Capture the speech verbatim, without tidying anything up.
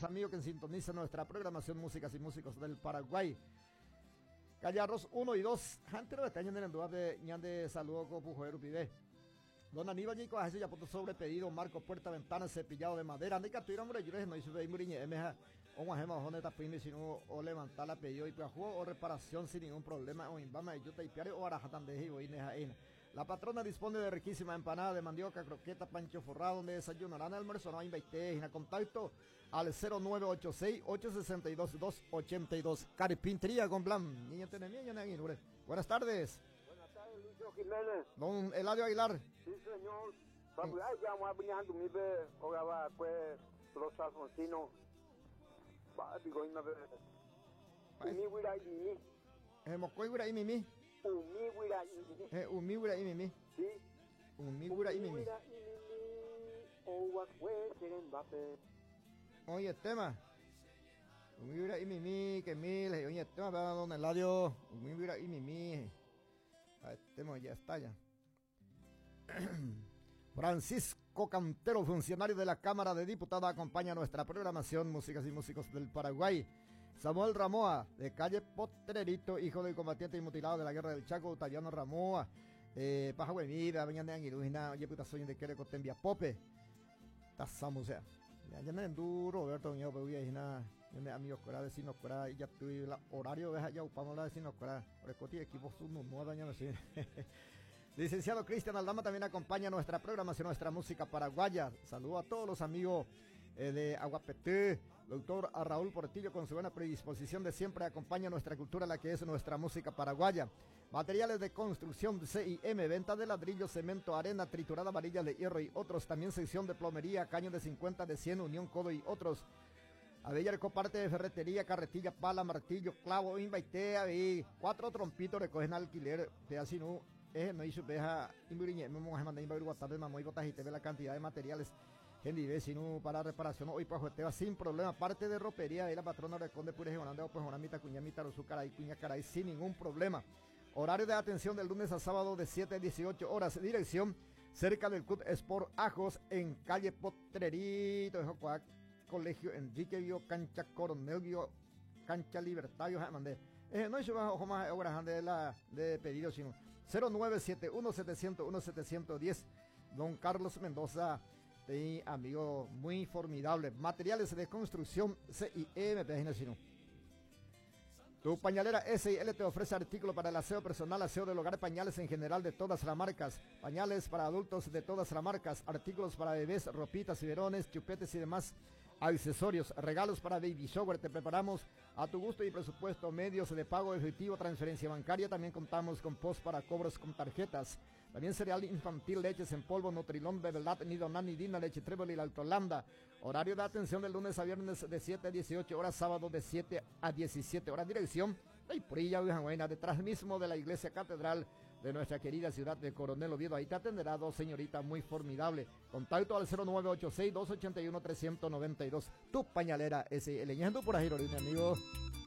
los amigos que sintonizan nuestra programación Músicas y Músicos del Paraguay. Gallarros uno y dos. Antes de este año en el lugar de ñande saludo con Pujoero Pide. Don Aníbal Nico hace ya puto sobre pedido, marco, puerta, ventana, cepillado de madera. Ande captura hombre, yo les no hice veis muriñe, emeja, o guajema, o neta pini, sino o levantar la pedido y pues juego o reparación sin ningún problema, o imbama, yo te piare o arajatan de hijo y neja en. La patrona dispone de riquísima empanada de mandioca, croqueta, pancho forrado, donde desayunarán almuerzo, no hay veinte, en contacto al cero nueve ocho seis, ocho seis dos, dos ocho dos. Carpintería con Blam. Niña tenemía, ya ne buenas tardes. Buenas tardes, Lucho Jiménez. Don Eladio Aguilar. Sí, señor. Papu, ay, ya vamos a venir mi be, ahora va, pues, los alfonsinos. Va, digo, y me ve. Umi, huira, y mi. Eh, mocoy, huira, y mimi. Umi, huira, y mi. Eh, umi, huira, y mimi. Sí. Umi, huira, y mimi. Huira, y mimi. O, what, where, seren, vape. Oye, tema. Umi, huira, y mimi, que mil. Oye, tema, don Eladio. Umi, huira, y mimi. Ah, tema ya está ya. Francisco Cantero, funcionario de la Cámara de Diputados, acompaña nuestra programación Músicas y Músicos del Paraguay. Samuel Ramoa, de calle Potrerito, hijo del combatiente y mutilado de la guerra del Chaco, Tayano Ramoa, eh, Paja Huemida, Beñan de Anguilujina, oye puta soy de Quere Cotembia Pope, Tazamos, o sea, ya me enduro, Roberto, yo voy a ir a mi amigo Cora, vecinos Cora, y ya tuve el horario, deja ya upamos la vecinos Cora, Recoti, equipo sub, no daña, no sé. Licenciado Cristian Aldama también acompaña nuestra programación, nuestra música paraguaya. Saludo a todos los amigos eh, de Aguapeté. Doctor a Raúl Portillo, con su buena predisposición de siempre, acompaña nuestra cultura, la que es nuestra música paraguaya. Materiales de construcción C I M, venta de ladrillo, cemento, arena, triturada, varillas de hierro y otros. También sección de plomería, caño de cincuenta, de cien, unión, codo y otros. Abellarco, parte de ferretería, carretilla, pala, martillo, clavo, invaitea y cuatro trompitos recogen alquiler de así no. Eh, no hizo deja imburiñe, me vamos a mandar a WhatsApp de mamá y botas y te ve la cantidad de materiales gente ve sino para reparación hoy pues te va sin problema, parte de ropería de la patrona Reconde Pures Jonanda pues una mitad cuña mitad rosu caray cuña caray sin ningún problema. Horario de atención del lunes a sábado de siete a dieciocho horas, dirección cerca del C U T Sport Ajos en calle Potrerito de Jocoac, colegio Enrique Bio, cancha Coronel Bio, cancha Libertario, mandé. Eh, no hizo bajo más obras de la de pedido sino cero nueve siete uno siete cero uno siete uno cero. Don Carlos Mendoza, de amigo muy formidable. Materiales de construcción C I M, página sino. Tu pañalera S I L te ofrece artículos para el aseo personal, aseo del hogar, pañales en general de todas las marcas, pañales para adultos de todas las marcas, artículos para bebés, ropitas, biberones, chupetes y demás accesorios, regalos para baby shower. Te preparamos a tu gusto y presupuesto, medios de pago efectivo, transferencia bancaria. También contamos con post para cobros con tarjetas. También cereal infantil, leches en polvo, Nutrilón, Bebelat, Nidonan, Nidina, leche Trébol y la Altolanda. Horario de atención del lunes a viernes de siete a dieciocho horas, sábado de siete a diecisiete horas. Dirección de Ipurilla, Buena, detrás mismo de la iglesia catedral de nuestra querida ciudad de Coronel Oviedo. Ahí te atenderá dos señoritas muy formidable. Contacto al cero nueve ocho seis, dos ocho uno, tres nueve dos. Tu pañalera S L. Por ahí, mi amigo.